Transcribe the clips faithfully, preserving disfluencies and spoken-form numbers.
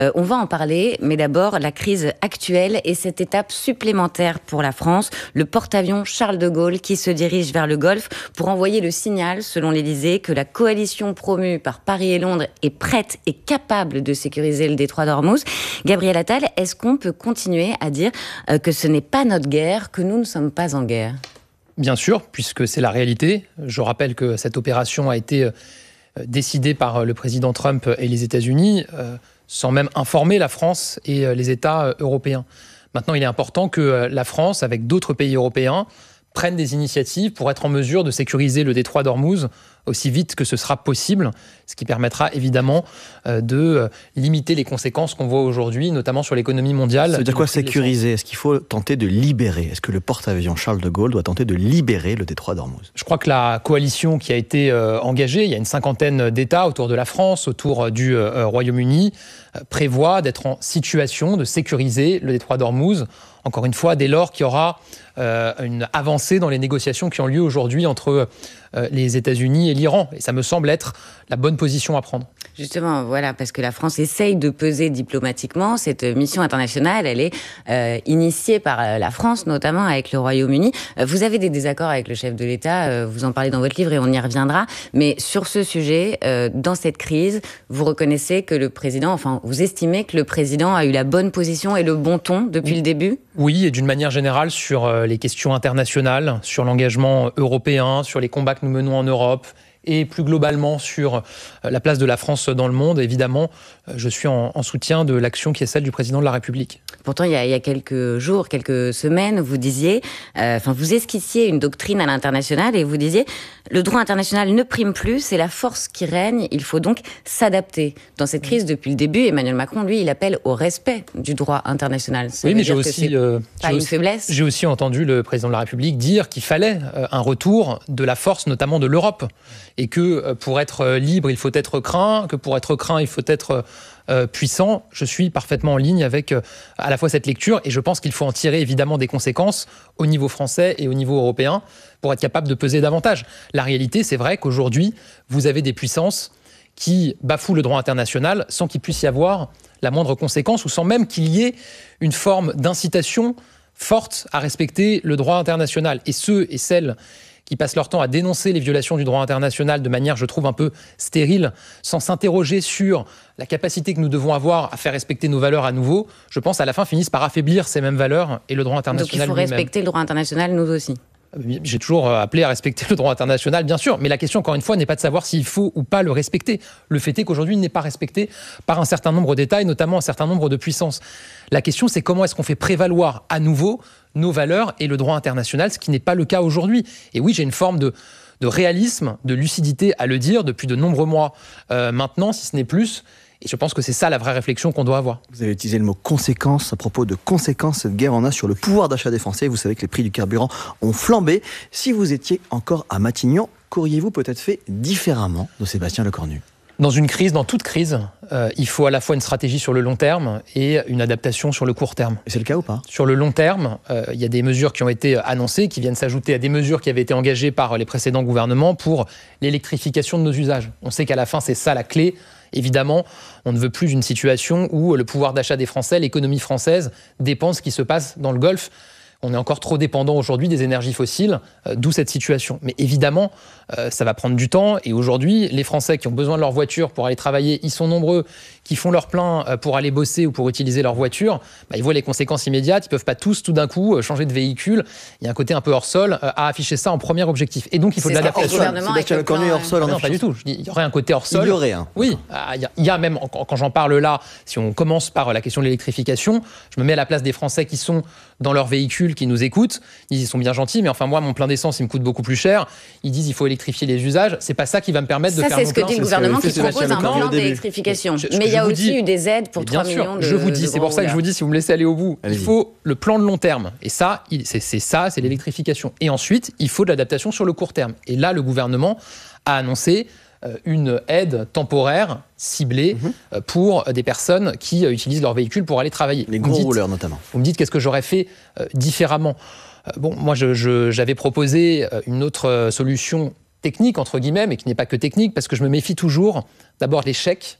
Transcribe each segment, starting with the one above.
Euh, on va en parler, mais d'abord, la crise actuelle et cette étape supplémentaire pour la France, le porte-avions Charles de Gaulle qui se dirige vers le Golfe pour envoyer le signal, selon l'Élysée, que la coalition promue par Paris et Londres est prête et capable de sécuriser le détroit d'Ormuz. Gabriel Attal, est-ce qu'on peut continuer à dire euh, que ce n'est pas notre guerre, que nous ne sommes pas en guerre ? Bien sûr, puisque c'est la réalité. Je rappelle que cette opération a été décidée par le président Trump et les États-Unis, euh, sans même informer la France et les États européens. Maintenant, il est important que la France, avec d'autres pays européens, prenne des initiatives pour être en mesure de sécuriser le détroit d'Ormuz aussi vite que ce sera possible, ce qui permettra évidemment euh, de euh, limiter les conséquences qu'on voit aujourd'hui, notamment sur l'économie mondiale. Ça veut dire quoi sécuriser ? Est-ce qu'il faut tenter de libérer ? Est-ce que le porte-avions Charles de Gaulle doit tenter de libérer le détroit d'Ormuz ? Je crois que la coalition qui a été euh, engagée, il y a une cinquantaine d'États autour de la France, autour du euh, Royaume-Uni, euh, prévoit d'être en situation de sécuriser le détroit d'Ormuz. Encore une fois, dès lors qu'il y aura euh, une avancée dans les négociations qui ont lieu aujourd'hui entre euh, les États-Unis et l'Iran. Et ça me semble être la bonne position à prendre. Justement, voilà, parce que la France essaye de peser diplomatiquement. Cette mission internationale, elle est euh, initiée par la France, notamment avec le Royaume-Uni. Vous avez des désaccords avec le chef de l'État, euh, vous en parlez dans votre livre et on y reviendra. Mais sur ce sujet, euh, dans cette crise, vous reconnaissez que le président, enfin, vous estimez que le président a eu la bonne position et le bon ton depuis oui. le début ? Oui, et d'une manière générale sur les questions internationales, sur l'engagement européen, sur les combats que nous menons en Europe, et plus globalement sur la place de la France dans le monde. Évidemment, je suis en, en soutien de l'action qui est celle du président de la République. Pourtant, il y a, il y a quelques jours, quelques semaines, vous disiez, euh, enfin, vous esquissiez une doctrine à l'international et vous disiez, le droit international ne prime plus, c'est la force qui règne, il faut donc s'adapter. Dans cette crise, depuis le début, Emmanuel Macron, lui, il appelle au respect du droit international. Ça oui, veut mais dire j'ai que aussi, c'est euh, pas j'ai une aussi, faiblesse. J'ai aussi entendu le président de la République dire qu'il fallait euh, un retour de la force, notamment de l'Europe. Et que euh, pour être libre, il faut être craint, que pour être craint, il faut être euh, puissant. Je suis parfaitement en ligne avec euh, à la fois cette lecture et je pense qu'il faut en tirer évidemment des conséquences au niveau français et au niveau européen pour être capable de peser davantage. La réalité, c'est vrai qu'aujourd'hui, vous avez des puissances qui bafouent le droit international sans qu'il puisse y avoir la moindre conséquence ou sans même qu'il y ait une forme d'incitation forte à respecter le droit international. Et ceux et celles qui passent leur temps à dénoncer les violations du droit international de manière, je trouve, un peu stérile, sans s'interroger sur la capacité que nous devons avoir à faire respecter nos valeurs à nouveau, je pense à la fin finissent par affaiblir ces mêmes valeurs et le droit international. Donc il faut lui-même. respecter le droit international, nous aussi. J'ai toujours appelé à respecter le droit international, bien sûr, mais la question, encore une fois, n'est pas de savoir s'il faut ou pas le respecter. Le fait est qu'aujourd'hui, il n'est pas respecté par un certain nombre d'États et notamment un certain nombre de puissances. La question, c'est comment est-ce qu'on fait prévaloir à nouveau nos valeurs et le droit international, ce qui n'est pas le cas aujourd'hui. Et oui, j'ai une forme de, de réalisme, de lucidité à le dire depuis de nombreux mois euh, maintenant, si ce n'est plus. Et je pense que c'est ça la vraie réflexion qu'on doit avoir. Vous avez utilisé le mot conséquence à propos de conséquences. Cette guerre en a sur le pouvoir d'achat des Français. Vous savez que les prix du carburant ont flambé. Si vous étiez encore à Matignon, qu'auriez-vous peut-être fait différemment de Sébastien Lecornu ? Dans une crise, dans toute crise, euh, il faut à la fois une stratégie sur le long terme et une adaptation sur le court terme. Et c'est le cas ou pas ? Sur le long terme, euh, il y a des mesures qui ont été annoncées, qui viennent s'ajouter à des mesures qui avaient été engagées par les précédents gouvernements pour l'électrification de nos usages. On sait qu'à la fin, c'est ça la clé. Évidemment, on ne veut plus d'une situation où le pouvoir d'achat des Français, l'économie française, dépend de ce qui se passe dans le Golfe. On est encore trop dépendant aujourd'hui des énergies fossiles, euh, d'où cette situation. Mais évidemment, euh, ça va prendre du temps. Et aujourd'hui, les Français qui ont besoin de leur voiture pour aller travailler, ils sont nombreux, qui font leur plein euh, pour aller bosser ou pour utiliser leur voiture. Bah, ils voient les conséquences immédiates. Ils ne peuvent pas tous, tout d'un coup, euh, changer de véhicule. Il y a un côté un peu hors sol euh, à afficher ça en premier objectif. Et donc, il faut c'est de l'adaptation. Sébastien Lecornu est hors sol. Ah non, pas du tout. Je dis, il y aurait un côté hors sol. Il y aurait un. Oui, il y, y a même, quand j'en parle là, si on commence par la question de l'électrification, je me mets à la place des Français qui sont dans leur véhicule, qui nous écoutent. Ils disent, ils sont bien gentils, mais enfin moi, mon plein d'essence, il me coûte beaucoup plus cher. Ils disent, il faut électrifier les usages. C'est pas ça qui va me permettre ça, de faire mon mon plein. plein. Ça, c'est ce que dit le gouvernement qui propose un plan d'électrification. Mais il y a aussi eu des aides pour trois millions de. Je vous dis, c'est pour ça que je vous dis, si vous me laissez aller au bout, il faut le plan de long terme. Et ça, c'est ça, c'est l'électrification. Et ensuite, il faut de l'adaptation sur le court terme. Et là, le gouvernement a annoncé une aide temporaire ciblée mmh. pour des personnes qui utilisent leur véhicule pour aller travailler. Les gros dites, rouleurs notamment. Vous me dites qu'est-ce que j'aurais fait euh, différemment. Euh, bon, moi, je, je, j'avais proposé une autre solution technique, entre guillemets, mais qui n'est pas que technique, parce que je me méfie toujours d'abord des chèques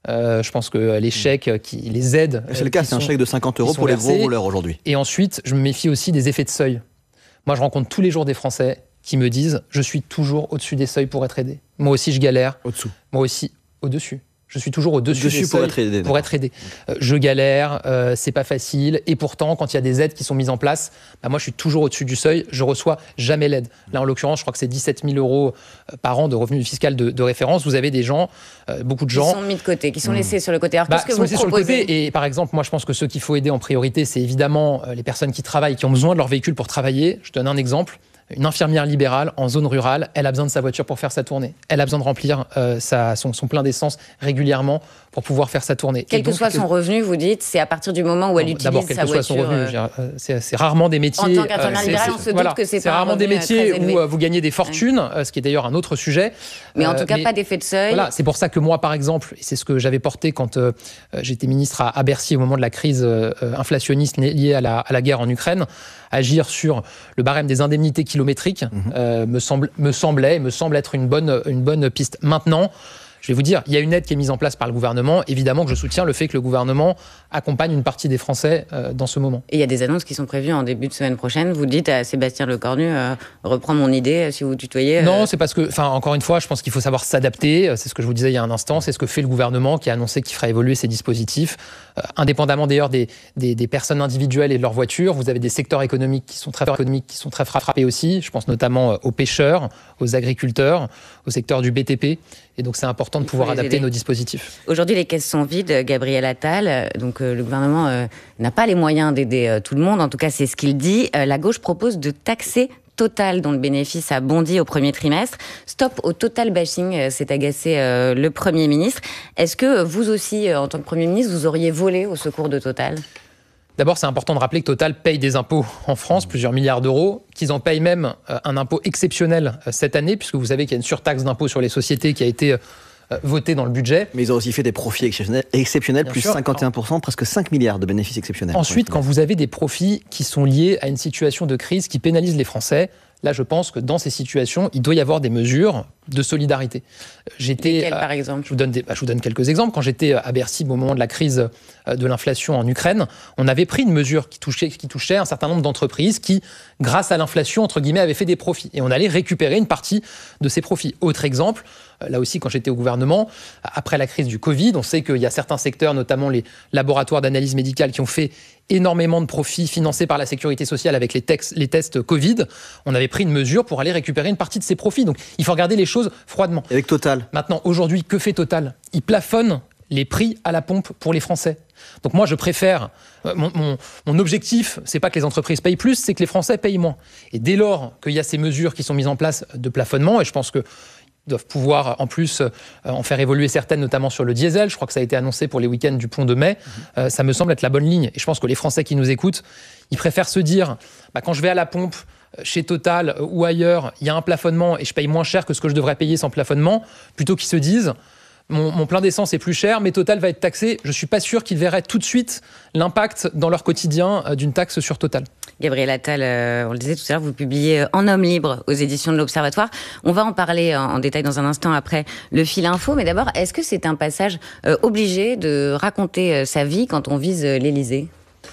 Euh, je pense que les chèques, qui, les aides... C'est le cas, c'est un chèque de cinquante euros pour les gros rouleurs aujourd'hui. Et ensuite, je me méfie aussi des effets de seuil. Moi, je rencontre tous les jours des Français qui me disent « je suis toujours au-dessus des seuils pour être aidé ». Moi aussi, je galère. Au-dessous. Moi aussi, au-dessus. Je suis toujours au-dessus des pour seuils être aidé. Pour être aidé. Euh, je galère, euh, c'est pas facile. Et pourtant, quand il y a des aides qui sont mises en place, bah moi, je suis toujours au-dessus du seuil. Je reçois jamais l'aide. Là, en l'occurrence, je crois que c'est dix-sept mille euros par an de revenu fiscal de, de référence. Vous avez des gens, euh, beaucoup de gens... Qui sont mis de côté, qui sont laissés mmh. sur le côté. Alors, bah, qu'est-ce que sont vous laissés proposez sur le côté. Et par exemple, moi, je pense que ceux qu'il faut aider en priorité, c'est évidemment euh, les personnes qui travaillent, qui ont besoin de leur véhicule pour travailler. Je donne un exemple. Une infirmière libérale en zone rurale, elle a besoin de sa voiture pour faire sa tournée. Elle a besoin de remplir euh, sa, son, son plein d'essence régulièrement pour pouvoir faire sa tournée. Quel que soit son revenu, vous dites, c'est à partir du moment où elle utilise sa voiture. D'abord, quel que soit son revenu. Euh... C'est, c'est rarement des métiers... En tant qu'infirmière euh, libérale, on se doute voilà, que c'est, c'est pas rarement un des métiers où euh, vous gagnez des fortunes, ouais. euh, ce qui est d'ailleurs un autre sujet. Mais en tout cas, euh, pas d'effet de seuil. Voilà, c'est pour ça que moi, par exemple, et c'est ce que j'avais porté quand euh, j'étais ministre à, à Bercy au moment de la crise euh, inflationniste liée à la, à la guerre en Ukraine, agir sur le barème des indemnités kilométriques mmh. euh, me, semble, me semblait, me semble être une bonne, une bonne piste. Maintenant, je vais vous dire, il y a une aide qui est mise en place par le gouvernement. Évidemment que je soutiens le fait que le gouvernement accompagne une partie des Français euh, dans ce moment. Et il y a des annonces qui sont prévues en début de semaine prochaine. Vous dites à Sébastien Lecornu, euh, reprends mon idée, si vous tutoyez. Euh... Non, c'est parce que, enfin, encore une fois, je pense qu'il faut savoir s'adapter. C'est ce que je vous disais il y a un instant. C'est ce que fait le gouvernement qui a annoncé qu'il fera évoluer ses dispositifs. Euh, indépendamment d'ailleurs des, des, des personnes individuelles et de leurs voitures, vous avez des secteurs économiques qui sont très économiques qui sont très frappés aussi. Je pense notamment aux pêcheurs, aux agriculteurs, au secteur du B T P. Et donc, c'est important de pouvoir adapter nos dispositifs. Aujourd'hui, les caisses sont vides. Gabriel Attal, donc euh, le gouvernement euh, n'a pas les moyens d'aider euh, tout le monde. En tout cas, c'est ce qu'il dit. Euh, la gauche propose de taxer Total, dont le bénéfice a bondi au premier trimestre. Stop au Total bashing, euh, s'est agacé euh, le Premier ministre. Est-ce que vous aussi, euh, en tant que Premier ministre, vous auriez volé au secours de Total ? D'abord, c'est important de rappeler que Total paye des impôts en France, plusieurs milliards d'euros, qu'ils en payent même un impôt exceptionnel cette année, puisque vous savez qu'il y a une surtaxe d'impôt sur les sociétés qui a été votée dans le budget. Mais ils ont aussi fait des profits exceptionnels, exceptionnels plus sûr. cinquante et un pour cent, presque cinq milliards de bénéfices exceptionnels. Ensuite, quand vous avez des profits qui sont liés à une situation de crise qui pénalise les Français, là, je pense que dans ces situations, il doit y avoir des mesures de solidarité. J'étais, Lesquelles, par exemple ? Je vous, donne des, bah, je vous donne quelques exemples. Quand j'étais à Bercy, au moment de la crise de l'inflation en Ukraine, on avait pris une mesure qui touchait, qui touchait un certain nombre d'entreprises qui, grâce à l'inflation, entre guillemets, avaient fait des profits. Et on allait récupérer une partie de ces profits. Autre exemple, là aussi, quand j'étais au gouvernement, après la crise du Covid, on sait qu'il y a certains secteurs, notamment les laboratoires d'analyse médicale, qui ont fait énormément de profits financés par la sécurité sociale avec les, tex- les tests Covid. On avait pris une mesure pour aller récupérer une partie de ces profits. Donc, il faut regarder les choses froidement. Et avec Total ? Maintenant, aujourd'hui, que fait Total ? Il plafonne les prix à la pompe pour les Français. Donc moi, je préfère... Mon, mon, mon objectif, c'est pas que les entreprises payent plus, c'est que les Français payent moins. Et dès lors qu'il y a ces mesures qui sont mises en place de plafonnement, et je pense que doivent pouvoir en plus euh, en faire évoluer certaines, notamment sur le diesel. Je crois que ça a été annoncé pour les week-ends du pont de mai. Mmh. Euh, ça me semble être la bonne ligne. Et je pense que les Français qui nous écoutent, ils préfèrent se dire, bah, quand je vais à la pompe, chez Total ou ailleurs, il y a un plafonnement et je paye moins cher que ce que je devrais payer sans plafonnement, plutôt qu'ils se disent, mon, mon plein d'essence est plus cher, mais Total va être taxé. Je ne suis pas sûr qu'ils verraient tout de suite l'impact dans leur quotidien d'une taxe sur Total. Gabriel Attal, euh, on le disait tout à l'heure, vous publiez En homme libre aux éditions de l'Observatoire. On va en parler en, en détail dans un instant après le fil info. Mais d'abord, est-ce que c'est un passage euh, obligé de raconter euh, sa vie quand on vise euh, l'Élysée ?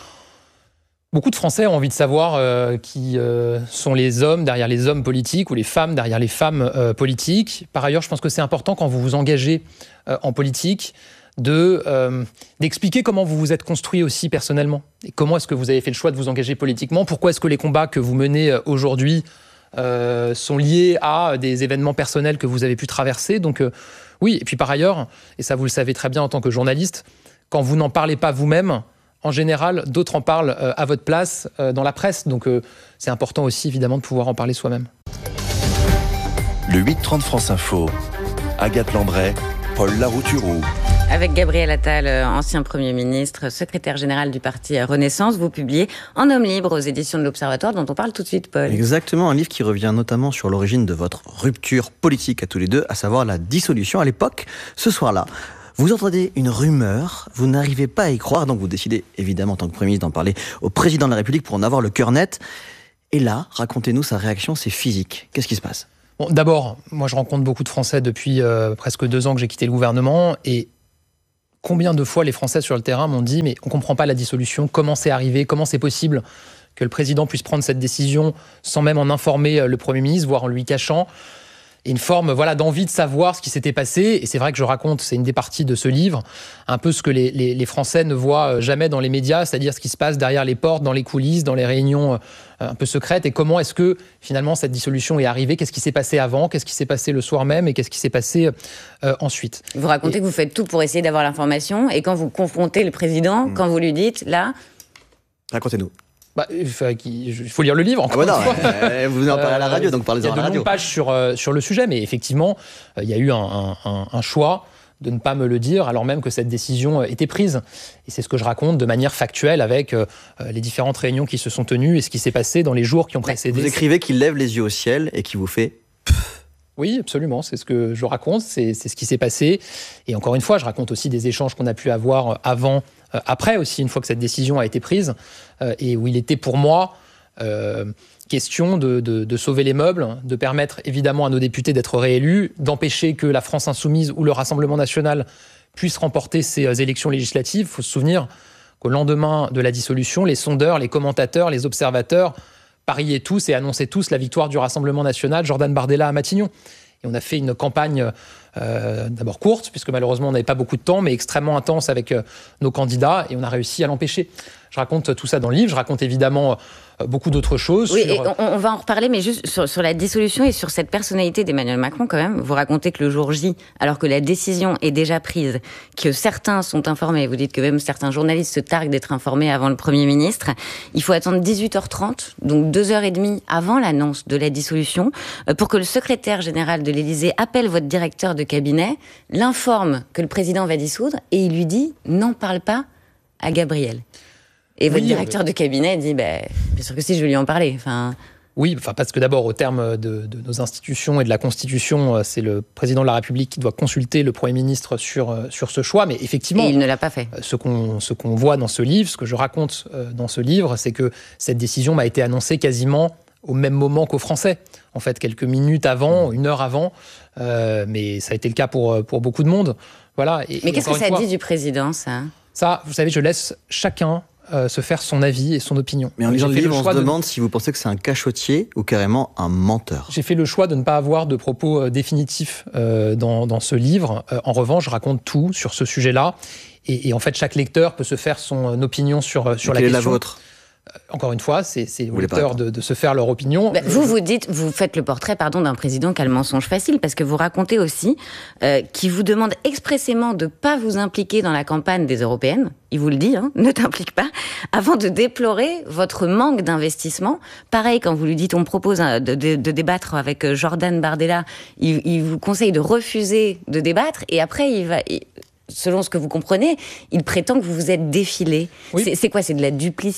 Beaucoup de Français ont envie de savoir euh, qui euh, sont les hommes derrière les hommes politiques ou les femmes derrière les femmes euh, politiques. Par ailleurs, je pense que c'est important quand vous vous engagez euh, en politique de, euh, d'expliquer comment vous vous êtes construit aussi personnellement. Et comment est-ce que vous avez fait le choix de vous engager politiquement ? Pourquoi est-ce que les combats que vous menez aujourd'hui euh, sont liés à des événements personnels que vous avez pu traverser ? Donc euh, oui, et puis par ailleurs, et ça vous le savez très bien en tant que journaliste, quand vous n'en parlez pas vous-même, en général, d'autres en parlent euh, à votre place euh, dans la presse. Donc euh, c'est important aussi évidemment de pouvoir en parler soi-même. Le huit trente France Info, Agathe Landray, Paul Larouturou. Avec Gabriel Attal, ancien Premier ministre, secrétaire général du parti Renaissance, vous publiez En homme libre aux éditions de l'Observatoire, dont on parle tout de suite, Paul. Exactement, un livre qui revient notamment sur l'origine de votre rupture politique à tous les deux, à savoir la dissolution à l'époque, ce soir-là. Vous entendez une rumeur, vous n'arrivez pas à y croire, donc vous décidez évidemment en tant que Premier ministre d'en parler au président de la République pour en avoir le cœur net. Et là, racontez-nous sa réaction, c'est physique. Qu'est-ce qui se passe ? Bon, d'abord, moi je rencontre beaucoup de Français depuis euh, presque deux ans que j'ai quitté le gouvernement et combien de fois les Français sur le terrain m'ont dit « mais on ne comprend pas la dissolution, comment c'est arrivé, comment c'est possible que le président puisse prendre cette décision sans même en informer le Premier ministre, voire en lui cachant ». Et une forme voilà, d'envie de savoir ce qui s'était passé. Et c'est vrai que je raconte, c'est une des parties de ce livre, un peu ce que les, les, les Français ne voient jamais dans les médias, c'est-à-dire ce qui se passe derrière les portes, dans les coulisses, dans les réunions un peu secrètes. Et comment est-ce que finalement cette dissolution est arrivée? Qu'est-ce qui s'est passé avant? Qu'est-ce qui s'est passé le soir même? Et qu'est-ce qui s'est passé euh, ensuite? Vous racontez et... que vous faites tout pour essayer d'avoir l'information. Et quand vous confrontez le président, mmh. quand vous lui dites, là... Racontez-nous. Bah, il faut lire le livre, encore ah bah non, une fois. Euh, vous en parlez à la radio, donc parlez-en à la radio. Il y a de longues pages sur, euh, sur le sujet, mais effectivement, euh, il y a eu un, un, un choix de ne pas me le dire, alors même que cette décision était prise. Et c'est ce que je raconte de manière factuelle avec euh, les différentes réunions qui se sont tenues et ce qui s'est passé dans les jours qui ont précédé. Vous écrivez qu'il lève les yeux au ciel et qu'il vous fait... Oui, absolument, c'est ce que je raconte, c'est, c'est ce qui s'est passé. Et encore une fois, je raconte aussi des échanges qu'on a pu avoir avant, euh, après aussi, une fois que cette décision a été prise, euh, et où il était pour moi euh, question de, de, de sauver les meubles, de permettre évidemment à nos députés d'être réélus, d'empêcher que la France Insoumise ou le Rassemblement National puissent remporter ces élections législatives. Il faut se souvenir qu'au lendemain de la dissolution, les sondeurs, les commentateurs, les observateurs pariaient tous et annonçaient tous la victoire du Rassemblement National, Jordan Bardella à Matignon. Et on a fait une campagne euh, d'abord courte, puisque malheureusement on n'avait pas beaucoup de temps, mais extrêmement intense avec euh, nos candidats, et on a réussi à l'empêcher. Je raconte tout ça dans le livre, je raconte évidemment euh, beaucoup d'autres choses. Oui, sur... et on, on va en reparler, mais juste sur, sur la dissolution et sur cette personnalité d'Emmanuel Macron quand même. Vous racontez que le jour J, alors que la décision est déjà prise, que certains sont informés, vous dites que même certains journalistes se targuent d'être informés avant le Premier ministre, il faut attendre dix-huit heures trente, donc deux heures trente avant l'annonce de la dissolution, pour que le secrétaire général de l'Élysée appelle votre directeur de cabinet, l'informe que le président va dissoudre, et il lui dit « n'en parle pas à Gabriel ». Et votre oui, directeur de cabinet dit bah, « bien sûr que si, je vais lui en parler ». Enfin... Oui, enfin, parce que d'abord, au terme de, de nos institutions et de la Constitution, c'est le président de la République qui doit consulter le Premier ministre sur, sur ce choix. Mais effectivement, et il ne l'a pas fait. Ce qu'on, ce qu'on voit dans ce livre, ce que je raconte dans ce livre, c'est que cette décision m'a été annoncée quasiment au même moment qu'aux Français. En fait, quelques minutes avant, une heure avant. Euh, mais ça a été le cas pour, pour beaucoup de monde. Voilà. Et, mais et qu'est-ce que ça fois, dit du président, ça ? Ça, vous savez, je laisse chacun Euh, se faire son avis et son opinion. Mais en lisant le livre, on se demande de... si vous pensez que c'est un cachotier ou carrément un menteur. J'ai fait le choix de ne pas avoir de propos euh, définitifs euh, dans, dans ce livre. Euh, en revanche, je raconte tout sur ce sujet-là. Et, et en fait, chaque lecteur peut se faire son opinion sur, sur la quelle question. Est la vôtre ? Encore une fois, c'est, c'est aux lecteurs de, de se faire leur opinion. Bah, vous, vous dites, vous faites le portrait, pardon, d'un président qui a le mensonge facile, parce que vous racontez aussi euh, qu'il vous demande expressément de ne pas vous impliquer dans la campagne des européennes. Il vous le dit, hein, ne t'implique pas, avant de déplorer votre manque d'investissement. Pareil, quand vous lui dites, on propose de, de, de débattre avec Jordan Bardella, il, il vous conseille de refuser de débattre, et après, il va... Il, selon ce que vous comprenez, il prétend que vous vous êtes défilé. Oui. C'est, c'est quoi ? C'est de la duplicité ?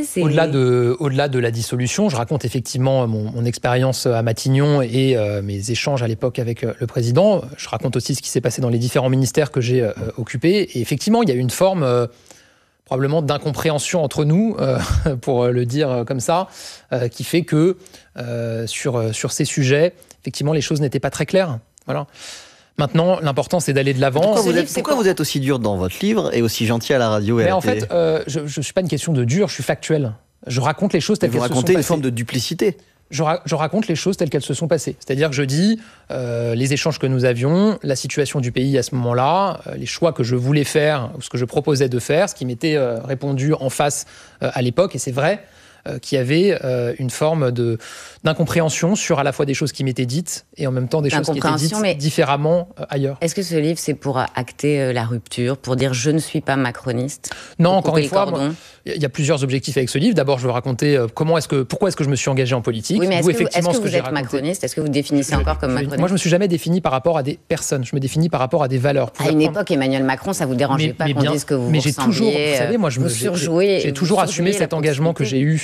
C'est... Au-delà de, au-delà de la dissolution, je raconte effectivement mon, mon expérience à Matignon et euh, mes échanges à l'époque avec euh, le président. Je raconte aussi ce qui s'est passé dans les différents ministères que j'ai euh, occupés. Et effectivement, il y a eu une forme euh, probablement d'incompréhension entre nous, euh, pour le dire comme ça, euh, qui fait que euh, sur, sur ces sujets, effectivement, les choses n'étaient pas très claires. Voilà. Maintenant, l'important, c'est d'aller de l'avant. Pourquoi, vous êtes, pourquoi vous êtes aussi dur dans votre livre et aussi gentil à la radio et Mais à la en télé ? fait, euh, je ne suis pas une question de dur, je suis factuel. Je raconte les choses telles qu'elles se sont passées. Vous racontez une forme de duplicité. Je, ra- je raconte les choses telles qu'elles se sont passées. C'est-à-dire que je dis euh, les échanges que nous avions, la situation du pays à ce moment-là, euh, les choix que je voulais faire, ou ce que je proposais de faire, ce qui m'était euh, répondu en face euh, à l'époque. Et c'est vrai euh, qu'il y avait euh, une forme de, d'incompréhension sur à la fois des choses qui m'étaient dites et en même temps des choses qui étaient dites mais différemment euh, ailleurs. Est-ce que ce livre, c'est pour acter euh, la rupture, pour dire je ne suis pas macroniste ? Non, encore une fois, il y a plusieurs objectifs avec ce livre. D'abord, je veux raconter euh, comment est-ce que, pourquoi est-ce que je me suis engagé en politique. Oui, mais est-ce Vous, que, effectivement, est-ce que vous ce que êtes macroniste ? Est-ce que vous définissez je, encore comme je, macroniste ? Moi, je ne me suis jamais défini par rapport à des personnes. Je me définis par rapport à des valeurs. À une prendre... époque, Emmanuel Macron, ça vous dérangeait mais, pas mais qu'on bien, dise que vous mais vous j'ai toujours, vous savez, moi, je me, surjouez, j'ai, j'ai toujours assumé cet engagement que j'ai eu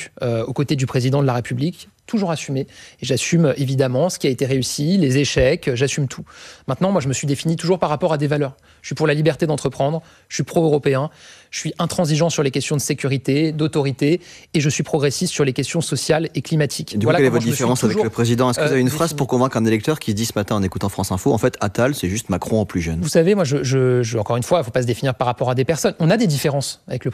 battu euh, aux côtés du président de la République, toujours assumé. Et j'assume évidemment ce qui a été réussi, les échecs, j'assume tout. Maintenant, moi, je me suis défini toujours par rapport à des valeurs. Je suis pour la liberté d'entreprendre, je suis pro-européen, je suis intransigeant sur les questions de sécurité, d'autorité, et je suis progressiste sur les questions sociales et climatiques. Du coup, voilà quelle est votre différence avec le président? Est-ce que vous avez une phrase défini. pour convaincre un électeur qui se dit ce matin en écoutant France Info, en fait, Attal, c'est juste Macron en plus jeune? Vous savez, moi, je, je, je, encore une fois, il ne faut pas se définir par rapport à des personnes. On a des différences avec le président.